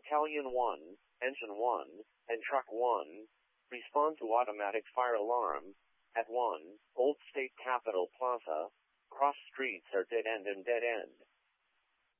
Battalion 1, Engine 1, and Truck 1, respond to automatic fire alarm. At 1, Old State Capitol Plaza, cross streets are dead end and dead end.